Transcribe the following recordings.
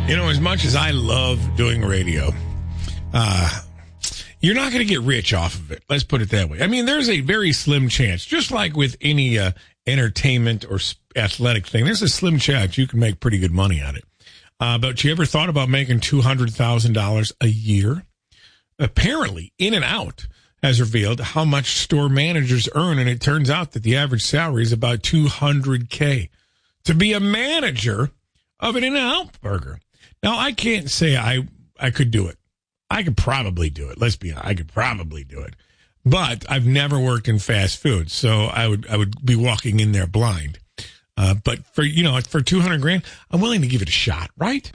You know, as much as I love doing radio, you're not going to get rich off of it. Let's put it that way. I mean, there's a very slim chance, just like with any entertainment or athletic thing, there's a slim chance you can make pretty good money on it. But you ever thought about making $200,000 a year? Apparently, In-N-Out has revealed how much store managers earn, and it turns out that the average salary is about $200K to be a manager of an In-N-Out burger. Now, I can't say I could do it. I could probably do it. Let's be honest. I could probably do it. But I've never worked in fast food, so I would be walking in there blind. But for $200,000, I'm willing to give it a shot, right?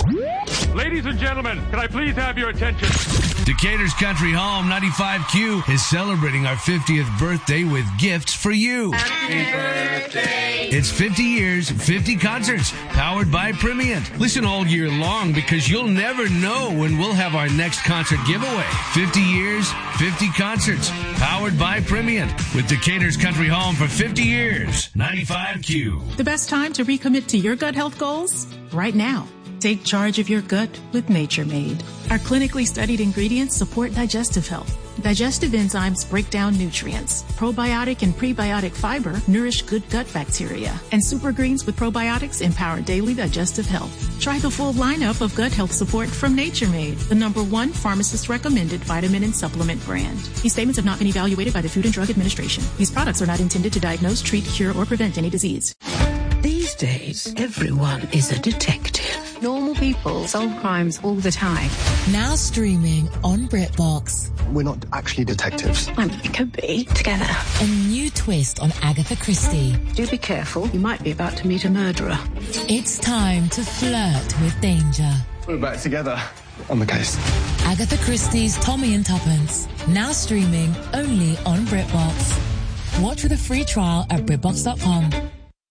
Ladies and gentlemen, can I please have your attention? Decatur's Country Home 95Q is celebrating our 50th birthday with gifts for you. Happy birthday. It's 50 years, 50 concerts, powered by Primient. Listen all year long because you'll never know when we'll have our next concert giveaway. 50 years, 50 concerts, powered by Primient. With Decatur's Country Home for 50 years. 95Q. The best time to recommit to your gut health goals? Right now. Take charge of your gut with Nature Made. Our clinically studied ingredients support digestive health. Digestive enzymes break down nutrients. Probiotic and prebiotic fiber nourish good gut bacteria. And super greens with probiotics empower daily digestive health. Try the full lineup of gut health support from Nature Made, the #1 pharmacist-recommended vitamin and supplement brand. These statements have not been evaluated by the Food and Drug Administration. These products are not intended to diagnose, treat, cure, or prevent any disease. These days, everyone is a detective. Normal people solve crimes all the time. Now streaming on BritBox. We're not actually detectives. We could be together. A new twist on Agatha Christie. Do be careful. You might be about to meet a murderer. It's time to flirt with danger. We're back together on the case. Agatha Christie's Tommy and Tuppence. Now streaming only on BritBox. Watch with a free trial at BritBox.com.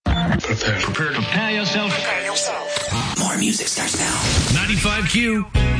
Prepare yourself. More music starts now. 95Q.